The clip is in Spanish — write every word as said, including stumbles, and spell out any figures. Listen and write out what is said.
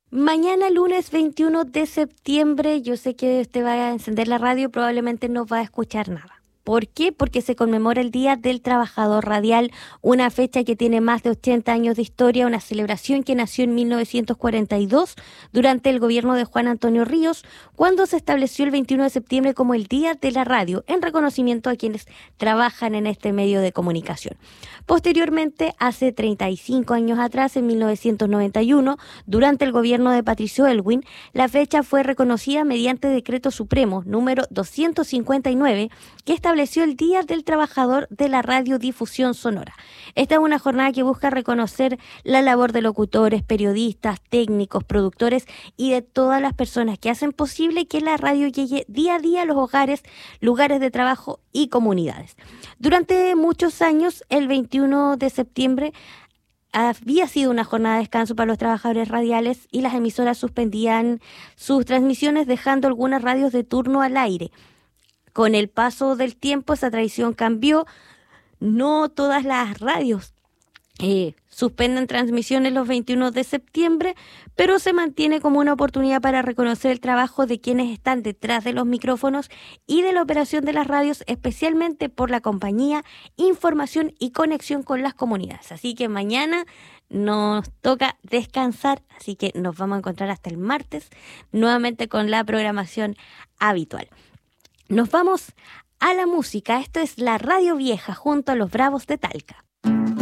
Mañana lunes veintiuno de septiembre, yo sé que usted va a encender la radio y probablemente no va a escuchar nada. ¿Por qué? Porque se conmemora el Día del Trabajador Radial, una fecha que tiene más de ochenta años de historia, una celebración que nació en mil novecientos cuarenta y dos durante el gobierno de Juan Antonio Ríos, cuando se estableció el veintiuno de septiembre como el Día de la Radio, en reconocimiento a quienes trabajan en este medio de comunicación. Posteriormente, hace treinta y cinco años atrás, en mil novecientos noventa y uno, durante el gobierno de Patricio Elwin, la fecha fue reconocida mediante Decreto Supremo número doscientos cincuenta y nueve, que estableció el Día del Trabajador de la Radiodifusión Sonora. Esta es una jornada que busca reconocer la labor de locutores, periodistas, técnicos, productores y de todas las personas que hacen posible que la radio llegue día a día a los hogares, lugares de trabajo y comunidades. Durante muchos años, el veintiuno de septiembre había sido una jornada de descanso para los trabajadores radiales y las emisoras suspendían sus transmisiones, dejando algunas radios de turno al aire. Con el paso del tiempo esa tradición cambió. No todas las radios eh, suspenden transmisiones los veintiuno de septiembre, pero se mantiene como una oportunidad para reconocer el trabajo de quienes están detrás de los micrófonos y de la operación de las radios, especialmente por la compañía, información y conexión con las comunidades. Así que mañana nos toca descansar, así que nos vamos a encontrar hasta el martes nuevamente con la programación habitual. Nos vamos a la música. Esto es la Radio Vieja junto a los Bravos de Talca.